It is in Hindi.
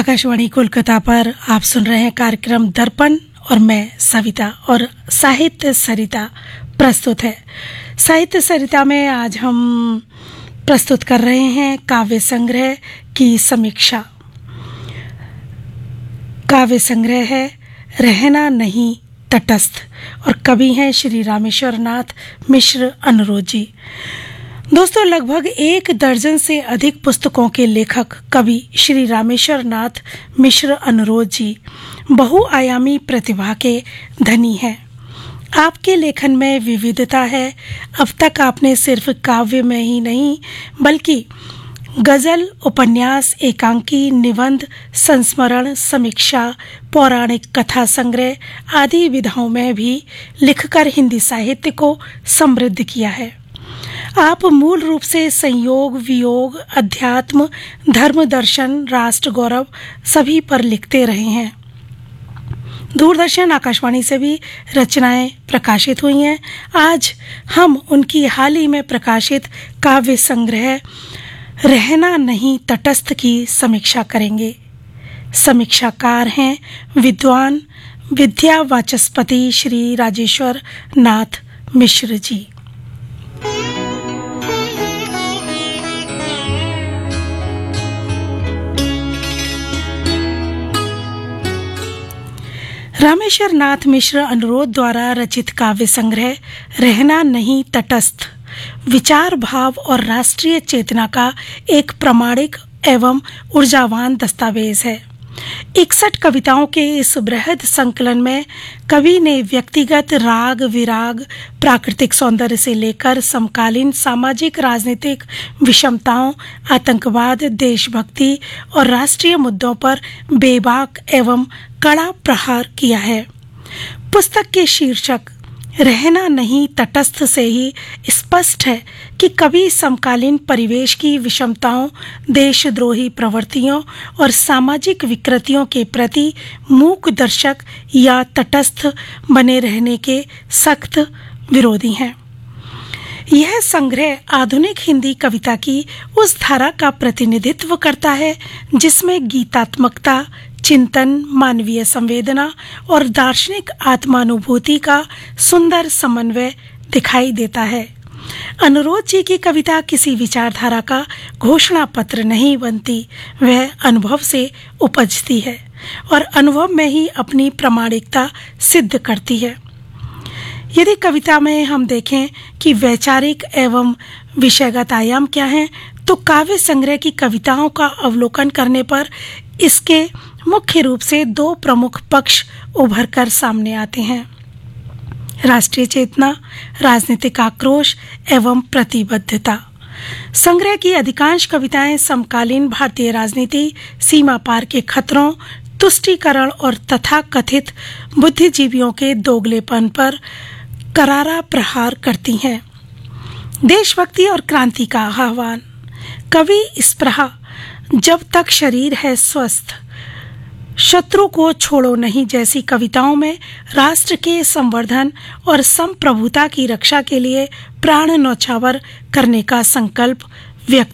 आकाशवाणी कोलकाता पर आप सुन रहे हैं कार्यक्रम दर्पण और मैं सविता और साहित्य सरिता प्रस्तुत है। साहित्य सरिता में आज हम प्रस्तुत कर रहे हैं काव्य संग्रह की समीक्षा। काव्य संग्रह है रहना नहीं तटस्थ और कवि हैं श्री रामेश्वर नाथ मिश्र अनुरोध जी। दोस्तों, लगभग 1 दर्जन से अधिक पुस्तकों के लेखक कवि श्री रामेश्वर नाथ मिश्र अनुरोध जी बहुआयामी प्रतिभा के धनी हैं। आपके लेखन में विविधता है। अब तक आपने सिर्फ काव्य में ही नहीं बल्कि गजल, उपन्यास, एकांकी, निबंध, संस्मरण, समीक्षा, पौराणिक कथा संग्रह आदि विधाओं में भी लिखकर हिंदी साहित्य को समृद्ध किया है। आप मूल रूप से संयोग, वियोग, अध्यात्म, धर्म, दर्शन, राष्ट्र गौरव सभी पर लिखते रहे हैं। दूरदर्शन, आकाशवाणी से भी रचनाएं प्रकाशित हुई हैं। आज हम उनकी हाल ही में प्रकाशित काव्य संग्रह रहना नहीं तटस्थ की समीक्षा करेंगे। समीक्षाकार हैं विद्वान विद्या वाचस्पति श्री राजेश्वर नाथ मिश्र जी। रामेश्वर नाथ मिश्र अनुरोध द्वारा रचित काव्य संग्रह रहना नहीं तटस्थ विचार, भाव और राष्ट्रीय चेतना का एक प्रामाणिक एवं ऊर्जावान दस्तावेज है। 61 कविताओं के इस बृहद संकलन में कवि ने व्यक्तिगत राग, विराग, प्राकृतिक सौंदर्य से लेकर समकालीन सामाजिक राजनीतिक विषमताओं, आतंकवाद, देशभक्ति और राष्ट्रीय मुद्दों पर बेबाक एवं कड़ा प्रहार किया है। पुस्तक के शीर्षक रहना नहीं तटस्थ से ही स्पष्ट है कि कवि समकालीन परिवेश की विषमताओं, देशद्रोही प्रवृत्तियों और सामाजिक विकृतियों के प्रति मूक दर्शक या तटस्थ बने रहने के सख्त विरोधी हैं। यह संग्रह आधुनिक हिंदी कविता की उस धारा का प्रतिनिधित्व करता है जिसमें गीतात्मकता, चिंतन, मानवीय संवेदना और दार्शनिक आत्मानुभूति का सुंदर समन्वय दिखाई देता है। अनुरोध जी की कविता किसी विचारधारा का घोषणा पत्र नहीं बनती, वह अनुभव से उपजती है और अनुभव में ही अपनी प्रामाणिकता सिद्ध करती है। यदि कविता में हम देखें कि वैचारिक एवं विषयगत आयाम क्या हैं, तो काव्य संग्रह की कविताओं का अवलोकन करने पर इसके मुख्य रूप से 2 प्रमुख पक्ष उभर कर सामने आते हैं: राष्ट्रीय चेतना, राजनीतिक आक्रोश एवं प्रतिबद्धता। संग्रह की अधिकांश कविताएं समकालीन भारतीय राजनीति, सीमा पार के खतरों, तुष्टीकरण और तथाकथित बुद्धिजीवियों के दोगलेपन पर करारा प्रहार करती हैं। देशभक्ति और क्रांति का आह्वान। कवि स्पृहा, जब तक शरीर है स्वस्थ, शत्रु को छोड़ो नहीं जैसी कविताओं में राष्ट्र के संवर्धन और संप्रभुता की रक्षा के लिए प्राण न्यौछावर करने का संकल्प व्यक्त